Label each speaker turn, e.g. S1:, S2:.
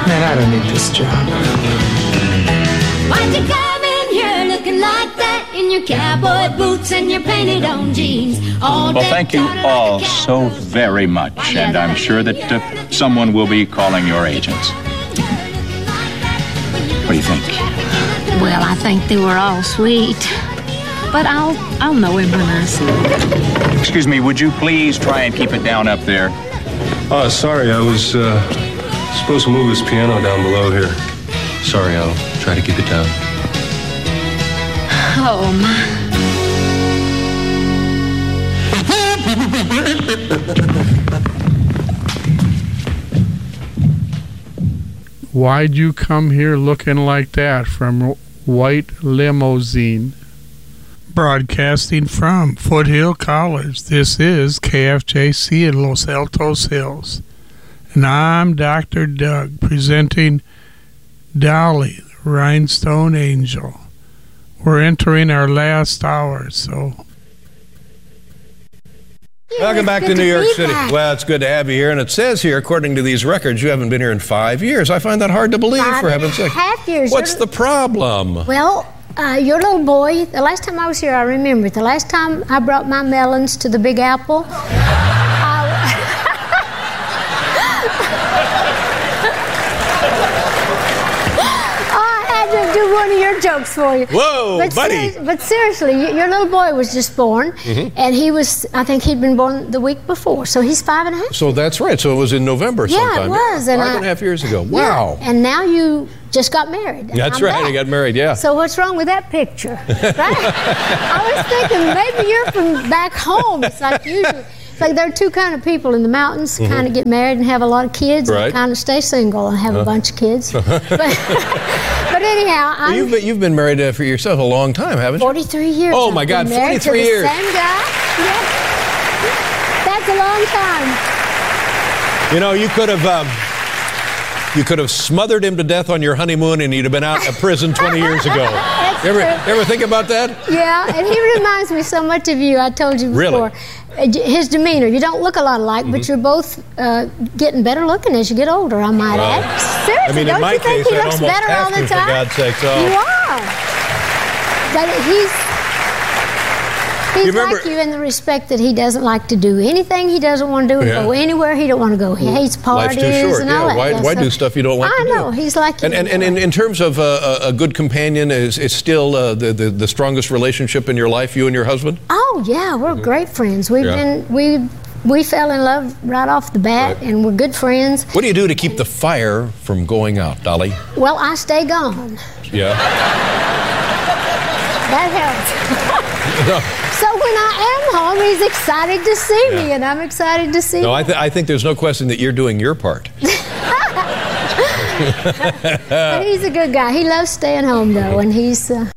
S1: Man, I don't need this job.
S2: Why'd you come in here looking like that in your cowboy boots and your painted on jeans?
S3: Well, thank you all so very much, and I'm sure that someone will be calling your agents. What do you think?
S4: Well, I think they were all sweet, but I'll know him when I see him.
S3: Excuse me, would you please try and keep it down up there?
S5: Oh, sorry, I was supposed to move this piano down below here. Sorry, I'll try to keep it down.
S4: Oh, my.
S6: Why'd you come here looking like that? From White Limousine. Broadcasting from Foothill College, this is KFJC in Los Altos Hills. And I'm Dr. Doug, presenting Dolly, the Rhinestone Angel. We're entering our last hour, so...
S7: Welcome back to New York City. Well, it's good to have you here. And it says here, according to these records, you haven't been here in 5 years. I find that hard to believe, for heaven's sake.
S8: 5.5 years.
S7: What's the problem?
S8: Well, your little boy, the last time I was here, I remember it. The last time I brought my melons to the Big Apple, do one of your jokes for you.
S7: Whoa, buddy.
S8: But seriously, your little boy was just born, and I think he'd been born the week before, so he's 5.5.
S7: So that's right. So it was in November sometime.
S8: Yeah, it was.
S7: 5.5 years ago. Wow.
S8: Yeah, and now you just got married.
S7: That's right. I got married, yeah.
S8: So what's wrong with that picture? Right? I was thinking maybe you're from back home. It's like usually. It's like there are two kind of people in the mountains, kind of get married and have a lot of kids, and kind of stay single and have a bunch of kids. But anyhow,
S7: you've been married for yourself a long time, haven't you?
S8: 43 years.
S7: Oh my God, 43 years.
S8: Same guy. Yeah. That's a long time.
S7: You know, you could have smothered him to death on your honeymoon, and he'd have been out of prison 20 years ago. Ever think about that?
S8: Yeah, and he reminds me so much of you. I told you before.
S7: Really?
S8: His demeanor, you don't look a lot alike, but you're both getting better looking as you get older, I might add. Seriously,
S7: I mean,
S8: don't
S7: in my
S8: you think
S7: case,
S8: he
S7: I'd
S8: looks
S7: almost
S8: better
S7: have
S8: all the
S7: to,
S8: time?
S7: for God's sake. So.
S8: You are. But he's like you in the respect that he doesn't like to do anything he doesn't want to do and go anywhere he don't want to go. He hates parties and all that.
S7: Why do stuff you don't like to do?
S8: I know. He's like you.
S7: And in terms of a good companion, is still the strongest relationship in your life, you and your husband?
S8: Oh, yeah. We're great friends. We fell in love right off the bat, and we're good friends.
S7: What do you do to keep the fire from going out, Dolly?
S8: Well, I stay gone.
S7: Yeah.
S8: That helps. So when I am home, he's excited to see me, and I'm excited to see him.
S7: No, I think there's no question that you're doing your part.
S8: But he's a good guy. He loves staying home, though, and he's